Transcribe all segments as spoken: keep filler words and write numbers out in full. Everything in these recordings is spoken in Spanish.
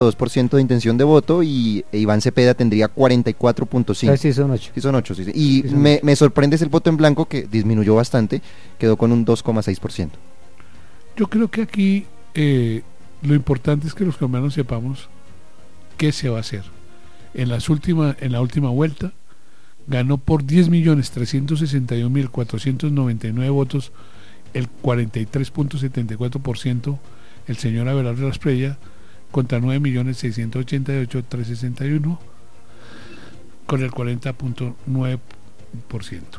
dos por ciento de intención de voto y Iván Cepeda tendría cuarenta y cuatro punto cinco. Sí, son ocho. Sí, son ocho, sí, sí. Y sí, me, me sorprende es el voto en blanco, que disminuyó bastante, quedó con un dos coma seis por ciento. Yo creo que aquí eh, lo importante es que los colombianos sepamos qué se va a hacer. En, las última, en la última vuelta ganó por diez millones trescientos sesenta y un mil cuatrocientos noventa y nueve votos, el cuarenta y tres punto setenta y cuatro por ciento el señor Abelardo Rasprella, contra nueve millones seiscientos ochenta y ocho mil trescientos sesenta y uno, con el cuarenta punto nueve por ciento.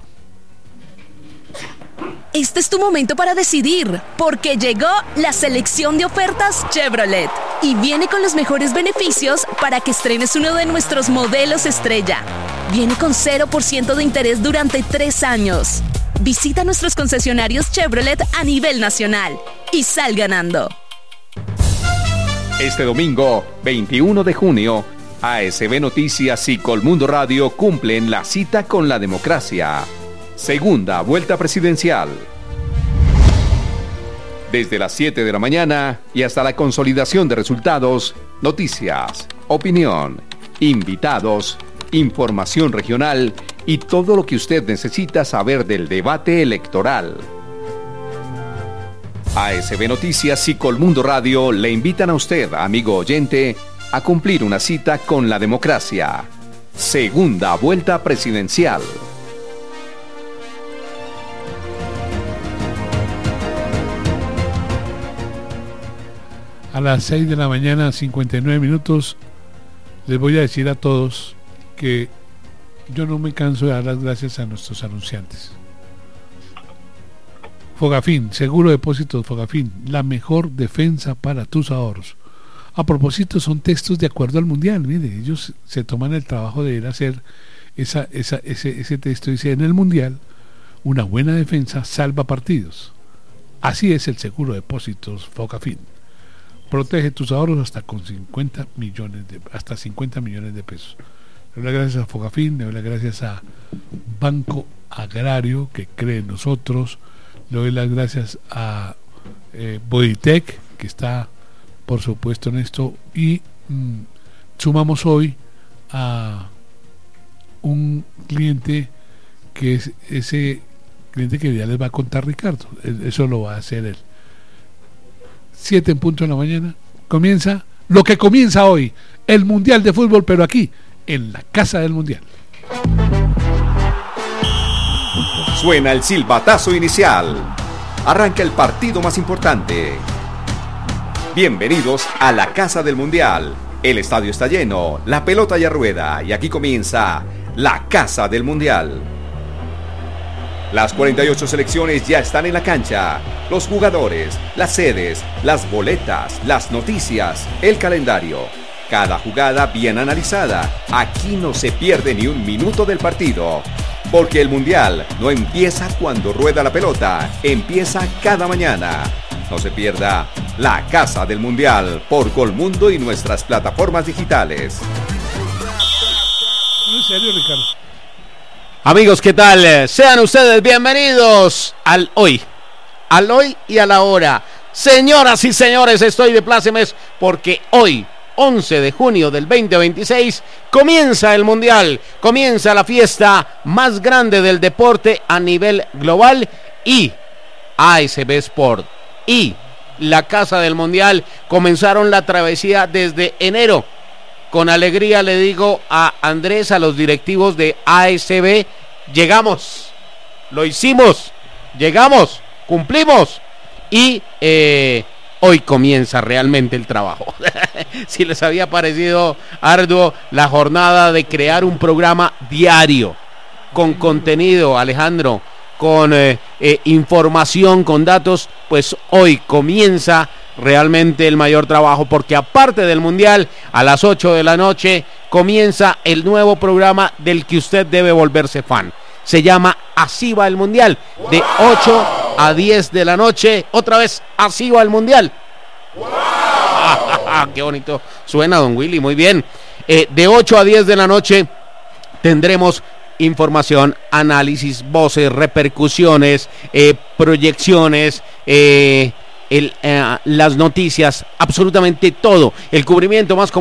Este es tu momento para decidir, porque llegó la selección de ofertas Chevrolet y viene con los mejores beneficios para que estrenes uno de nuestros modelos estrella. Viene con cero por ciento de interés durante tres años. Visita nuestros concesionarios Chevrolet a nivel nacional y sal ganando. Este domingo, veintiuno de junio, A S B Noticias y Colmundo Radio cumplen la cita con la democracia. Segunda vuelta presidencial. Desde las siete de la mañana y hasta la consolidación de resultados, noticias, opinión, invitados, información regional y todo lo que usted necesita saber del debate electoral. A S B Noticias y Colmundo Radio le invitan a usted, amigo oyente, a cumplir una cita con la democracia. Segunda vuelta presidencial. A las seis de la mañana, cincuenta y nueve minutos, les voy a decir a todos que yo no me canso de dar las gracias a nuestros anunciantes. Fogafín, Seguro de Depósitos Fogafín, la mejor defensa para tus ahorros. A propósito, son textos de acuerdo al mundial. Mire, ellos se toman el trabajo de ir a hacer esa, esa, ese, ese texto. Dice, en el mundial, una buena defensa salva partidos. Así es el Seguro de Depósitos Fogafín. Protege tus ahorros hasta con cincuenta millones de, hasta cincuenta millones de pesos. Le doy las gracias a Fogafín, le doy las gracias a Banco Agrario, que cree en nosotros. Le doy las gracias a eh, Bodytech, que está, por supuesto, en esto. Y mmm, sumamos hoy a un cliente que es ese cliente que ya les va a contar Ricardo. Eso lo va a hacer él. Siete en punto de la mañana, comienza lo que comienza hoy, el Mundial de Fútbol, pero aquí, en la Casa del Mundial. Suena el silbatazo inicial. Arranca el partido más importante. Bienvenidos a la Casa del Mundial. El estadio está lleno, la pelota ya rueda y aquí comienza la Casa del Mundial. Las cuarenta y ocho selecciones ya están en la cancha. Los jugadores, las sedes, las boletas, las noticias, el calendario. Cada jugada bien analizada. Aquí no se pierde ni un minuto del partido. Porque el Mundial no empieza cuando rueda la pelota, empieza cada mañana. No se pierda la Casa del Mundial por Colmundo y nuestras plataformas digitales. ¿En serio, Ricardo? Amigos, ¿qué tal? Sean ustedes bienvenidos al hoy, al hoy y a la hora. Señoras y señores, estoy de plácemes porque hoy, once de junio del veinte veintiséis, comienza el Mundial, comienza la fiesta más grande del deporte a nivel global y A S B Sport y la Casa del Mundial comenzaron la travesía desde enero. Con alegría le digo a Andrés, a los directivos de A S B, llegamos, lo hicimos, llegamos, cumplimos y eh, hoy comienza realmente el trabajo. Si les había parecido arduo la jornada de crear un programa diario, con contenido, Alejandro, con eh, eh, información, con datos, pues hoy comienza realmente el mayor trabajo, porque aparte del Mundial, a las ocho de la noche comienza el nuevo programa del que usted debe volverse fan. Se llama Así va el Mundial, de ocho a diez de la noche. Otra vez, Así va el Mundial. ¡Wow! ¡Qué bonito suena, don Willy! Muy bien. Eh, de ocho a diez de la noche tendremos información, análisis, voces, repercusiones, eh, proyecciones, eh el, eh, las noticias, absolutamente todo, el cubrimiento más